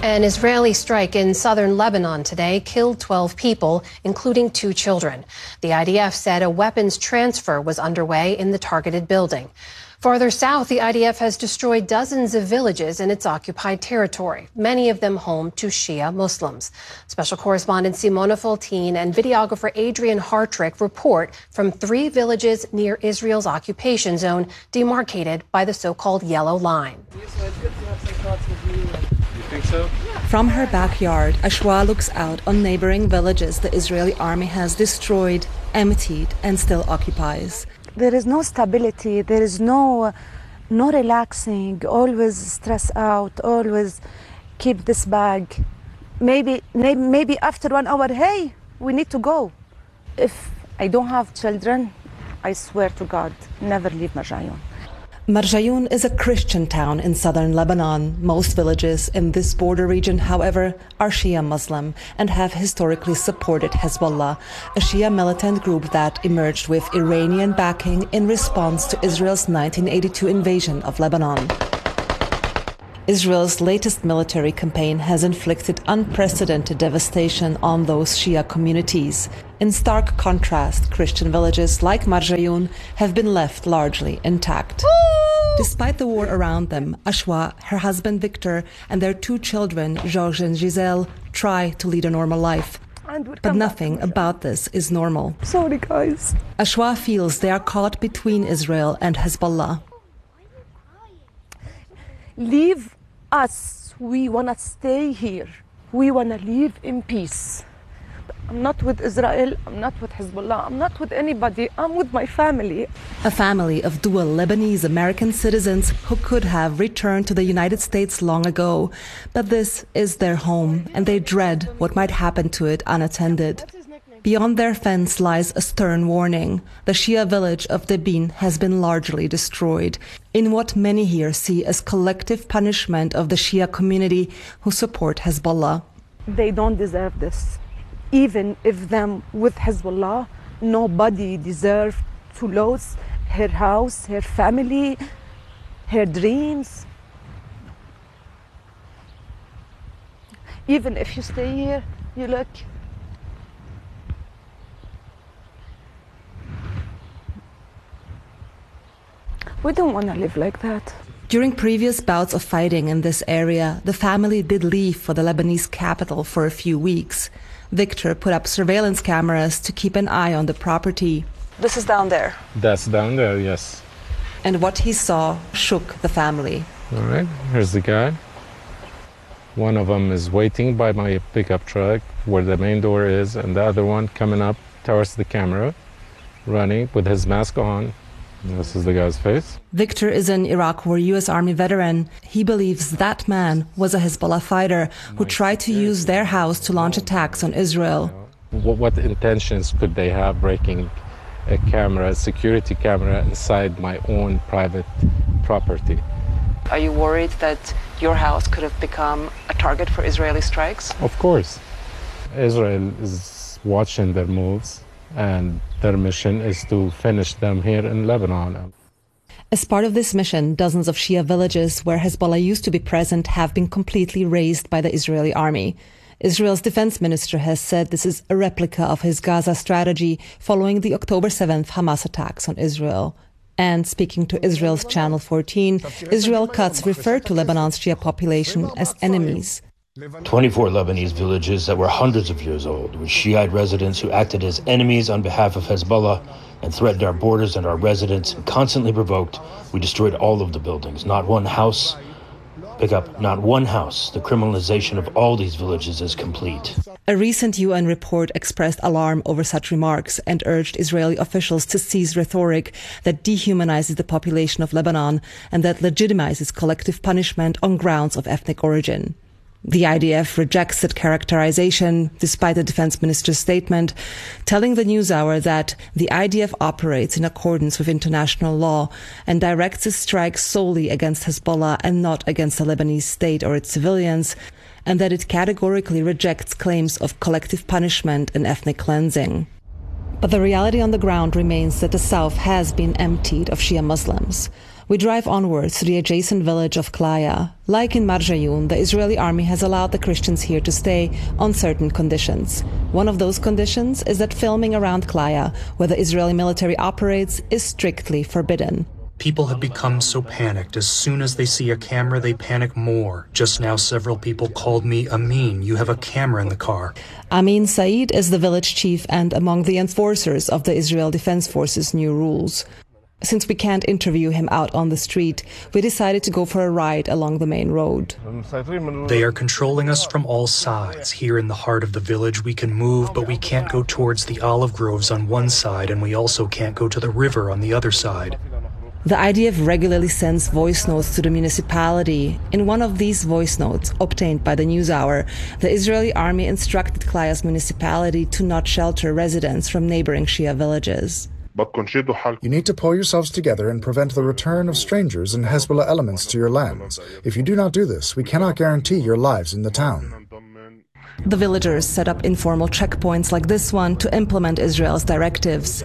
An Israeli strike in southern Lebanon today killed 12 people, including 2 children. The IDF said a weapons transfer was underway in the targeted building. Farther south, the IDF has destroyed dozens of villages in its occupied territory, many of them home to Shia Muslims. Special correspondent Simona Faltin and videographer Adrian Hartrick report from 3 villages near Israel's occupation zone, demarcated by the so-called Yellow Line. So? From her backyard, Ashwa looks out on neighboring villages the Israeli army has destroyed, emptied, and still occupies. There is no stability, there is no relaxing, always stress out, always keep this bag. Maybe after 1 hour, hey, we need to go. If I don't have children, I swear to God, never leave Marjayoun. Marjayoun is a Christian town in southern Lebanon. Most villages in this border region, however, are Shia Muslim and have historically supported Hezbollah, a Shia militant group that emerged with Iranian backing in response to Israel's 1982 invasion of Lebanon. Israel's latest military campaign has inflicted unprecedented devastation on those Shia communities. In stark contrast, Christian villages like Marjayoun have been left largely intact. Despite the war around them, Ashwa, her husband Victor, and their 2 children, Georges and Giselle, try to lead a normal life. But nothing about this is normal. Sorry, guys. Ashwa feels they are caught between Israel and Hezbollah. Leave us. We want to stay here. We want to live in peace. I'm not with Israel, I'm not with Hezbollah, I'm not with anybody, I'm with my family. A family of dual Lebanese-American citizens who could have returned to the United States long ago. But this is their home, and they dread what might happen to it unattended. Beyond their fence lies a stern warning. The Shia village of Debin has been largely destroyed, in what many here see as collective punishment of the Shia community who support Hezbollah. They don't deserve this. Even if them with Hezbollah, nobody deserves to lose her house, her family, her dreams. Even if you stay here, you look. We don't want to live like that. During previous bouts of fighting in this area, the family did leave for the Lebanese capital for a few weeks. Victor put up surveillance cameras to keep an eye on the property. This is down there. That's down there, yes. And what he saw shook the family. All right, here's the guy. One of them is waiting by my pickup truck where the main door is, and the other one coming up towards the camera, running with his mask on. This is the guy's face. Victor is an Iraq War U.S. Army veteran. He believes that man was a Hezbollah fighter who tried to use their house to launch attacks on Israel. What intentions could they have breaking a camera, a security camera inside my own private property? Are you worried that your house could have become a target for Israeli strikes? Of course. Israel is watching their moves, and their mission is to finish them here in Lebanon. As part of this mission, dozens of Shia villages where Hezbollah used to be present have been completely razed by the Israeli army. Israel's defense minister has said this is a replica of his Gaza strategy following the October 7th Hamas attacks on Israel. And speaking to Israel's Channel 14, Israel Katz referred to Lebanon's Shia population as enemies. 24 Lebanese villages that were hundreds of years old, with Shiite residents who acted as enemies on behalf of Hezbollah and threatened our borders and our residents and constantly provoked. We destroyed all of the buildings, not one house. Pick up, not one house. The criminalization of all these villages is complete. A recent UN report expressed alarm over such remarks and urged Israeli officials to cease rhetoric that dehumanizes the population of Lebanon and that legitimizes collective punishment on grounds of ethnic origin. The IDF rejects that characterization, despite the defense minister's statement, telling the NewsHour that the IDF operates in accordance with international law and directs its strikes solely against Hezbollah and not against the Lebanese state or its civilians, and that it categorically rejects claims of collective punishment and ethnic cleansing. But the reality on the ground remains that the south has been emptied of Shia Muslims. We drive onwards to the adjacent village of Klaya. Like in Marjayun, the Israeli army has allowed the Christians here to stay on certain conditions. One of those conditions is that filming around Klaya, where the Israeli military operates, is strictly forbidden. People have become so panicked. As soon as they see a camera, they panic more. Just now, several people called me, Amin, you have a camera in the car. Amin Said is the village chief and among the enforcers of the Israel Defense Forces' new rules. Since we can't interview him out on the street, we decided to go for a ride along the main road. They are controlling us from all sides. Here in the heart of the village, we can move, but we can't go towards the olive groves on one side, and we also can't go to the river on the other side. The IDF regularly sends voice notes to the municipality. In one of these voice notes, obtained by the NewsHour, the Israeli army instructed Klaya's municipality to not shelter residents from neighboring Shia villages. You need to pull yourselves together and prevent the return of strangers and Hezbollah elements to your lands. If you do not do this, we cannot guarantee your lives in the town. The villagers set up informal checkpoints like this one to implement Israel's directives.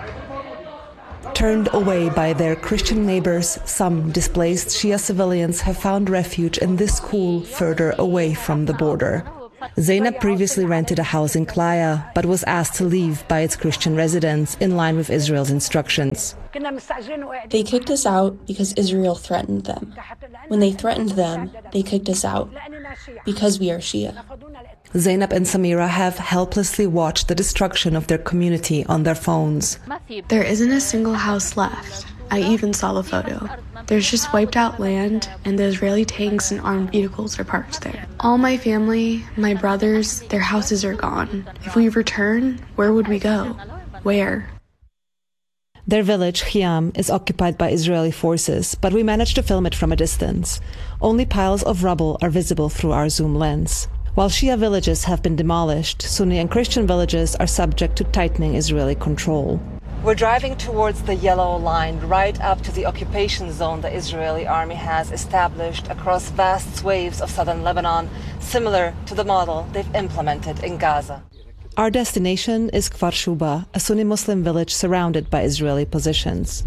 Turned away by their Christian neighbors, some displaced Shia civilians have found refuge in this school further away from the border. Zainab previously rented a house in Klaya, but was asked to leave by its Christian residents in line with Israel's instructions. They kicked us out because Israel threatened them. When they threatened them, they kicked us out because we are Shia. Zainab and Samira have helplessly watched the destruction of their community on their phones. There isn't a single house left. I even saw the photo. There's just wiped out land, and the Israeli tanks and armed vehicles are parked there. All my family, my brothers, their houses are gone. If we return, where would we go? Where? Their village, Khiam, is occupied by Israeli forces, but we managed to film it from a distance. Only piles of rubble are visible through our zoom lens. While Shia villages have been demolished, Sunni and Christian villages are subject to tightening Israeli control. We're driving towards the yellow line, right up to the occupation zone the Israeli army has established across vast swathes of southern Lebanon, similar to the model they've implemented in Gaza. Our destination is Kfar Shuba, a Sunni Muslim village surrounded by Israeli positions.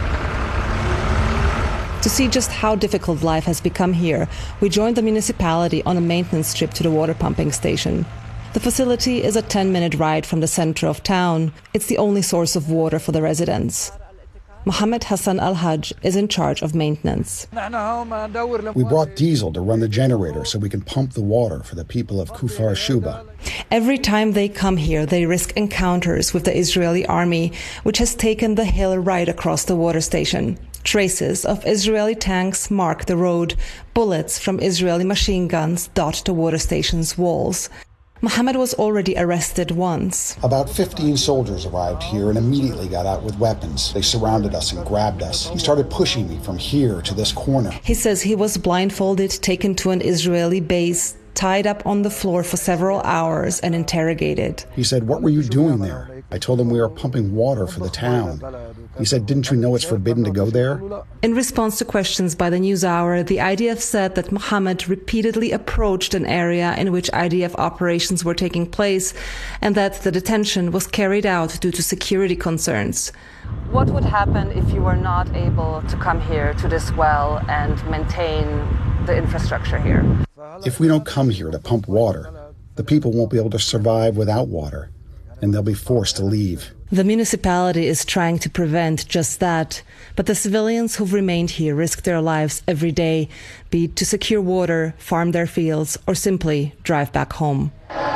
To see just how difficult life has become here, we joined the municipality on a maintenance trip to the water pumping station. The facility is a 10-minute ride from the center of town. It's the only source of water for the residents. Mohammed Hassan Al-Hajj is in charge of maintenance. We brought diesel to run the generator so we can pump the water for the people of Kfar Shuba. Every time they come here, they risk encounters with the Israeli army, which has taken the hill right across the water station. Traces of Israeli tanks mark the road. Bullets from Israeli machine guns dot the water station's walls. Mohammed was already arrested once. About 15 soldiers arrived here and immediately got out with weapons. They surrounded us and grabbed us. He started pushing me from here to this corner. He says he was blindfolded, taken to an Israeli base, tied up on the floor for several hours and interrogated. He said, "What were you doing there?" I told him we were pumping water for the town. He said, "Didn't you know it's forbidden to go there?" In response to questions by the NewsHour, the IDF said that Mohammed repeatedly approached an area in which IDF operations were taking place and that the detention was carried out due to security concerns. What would happen if you were not able to come here to this well and maintain the infrastructure here? If we don't come here to pump water, the people won't be able to survive without water, and they'll be forced to leave. The municipality is trying to prevent just that, but the civilians who've remained here risk their lives every day, be it to secure water, farm their fields, or simply drive back home.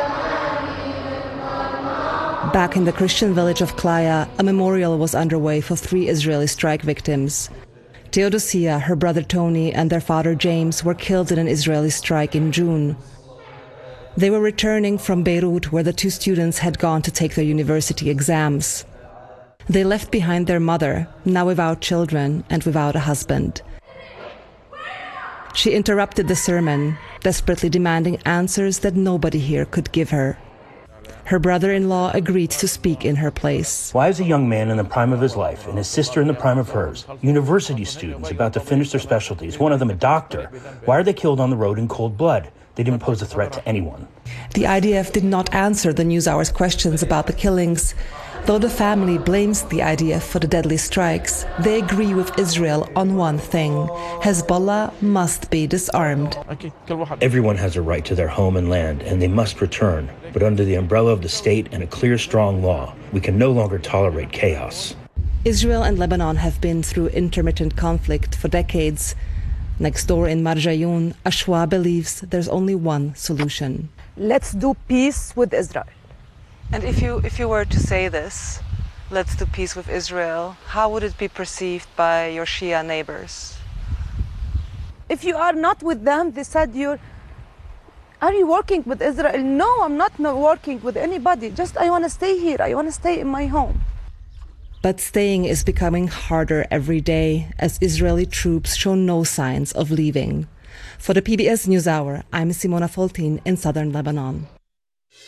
Back in the Christian village of Klaya, a memorial was underway for 3 Israeli strike victims. Theodosia, her brother Tony, and their father James were killed in an Israeli strike in June. They were returning from Beirut, where the 2 students had gone to take their university exams. They left behind their mother, now without children and without a husband. She interrupted the sermon, desperately demanding answers that nobody here could give her. Her brother-in-law agreed to speak in her place. Why is a young man in the prime of his life and his sister in the prime of hers, university students about to finish their specialties, one of them a doctor, why are they killed on the road in cold blood? They didn't pose a threat to anyone. The IDF did not answer the NewsHour's questions about the killings. Though the family blames the IDF for the deadly strikes, they agree with Israel on one thing: Hezbollah must be disarmed. Everyone has a right to their home and land, and they must return. But under the umbrella of the state and a clear, strong law, we can no longer tolerate chaos. Israel and Lebanon have been through intermittent conflict for decades. Next door in Marjayoun, Ashwa believes there's only one solution. Let's do peace with Israel. And if you were to say this, let's do peace with Israel, how would it be perceived by your Shia neighbors? If you are not with them, they said are you working with Israel? No, I'm not working with anybody. Just I want to stay here. I want to stay in my home. But staying is becoming harder every day as Israeli troops show no signs of leaving. For the PBS NewsHour, I'm Simona Foltin in southern Lebanon.